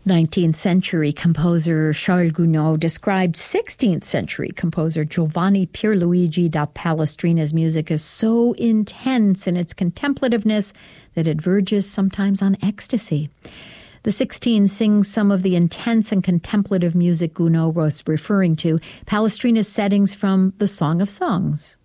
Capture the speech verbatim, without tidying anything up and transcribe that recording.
nineteenth century composer Charles Gounod described sixteenth century composer Giovanni Pierluigi da Palestrina's music as so intense in its contemplativeness that it verges sometimes on ecstasy. The sixteen sings some of the intense and contemplative music Gounod was referring to, Palestrina's settings from the Song of Songs.